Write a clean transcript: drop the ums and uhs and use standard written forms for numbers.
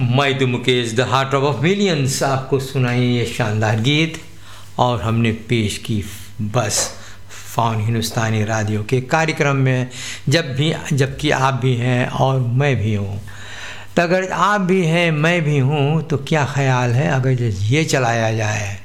मैं तो Mukesh the heart of millions आपको सुनाई ये शानदार गीत और हमने पेश की बस फ़ॉन हिंदुस्तानी रेडियो के कार्यक्रम में जबकि आप भी हैं और मैं भी हूँ। तो अगर आप भी हैं मैं भी हूँ तो क्या ख्याल है अगर ये चलाया जाए